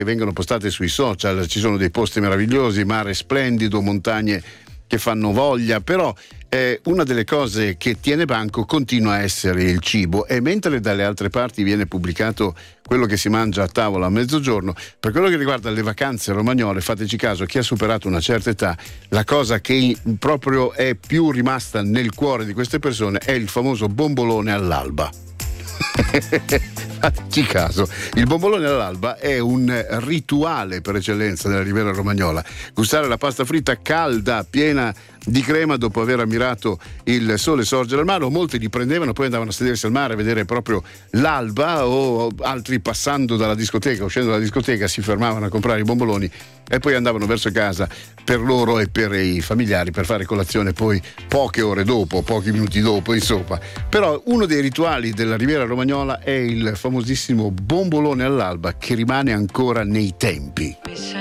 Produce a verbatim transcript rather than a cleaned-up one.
che vengono postate sui social. Ci sono dei posti meravigliosi, mare splendido, montagne che fanno voglia, però eh, una delle cose che tiene banco continua a essere il cibo, e mentre dalle altre parti viene pubblicato quello che si mangia a tavola a mezzogiorno, per quello che riguarda le vacanze romagnole, fateci caso, chi ha superato una certa età, la cosa che proprio è più rimasta nel cuore di queste persone è il famoso bombolone all'alba. Fateci caso, il bombolone all'alba è un rituale per eccellenza della Riviera Romagnola. Gustare la pasta fritta calda, piena di crema, dopo aver ammirato il sole sorgere al mare, o molti li prendevano, poi andavano a sedersi al mare a vedere proprio l'alba, o altri passando dalla discoteca, uscendo dalla discoteca, si fermavano a comprare i bomboloni e poi andavano verso casa per loro e per i familiari per fare colazione poi poche ore dopo, pochi minuti dopo, insomma. Però uno dei rituali della Riviera Romagnola è il famosissimo bombolone all'alba, che rimane ancora nei tempi.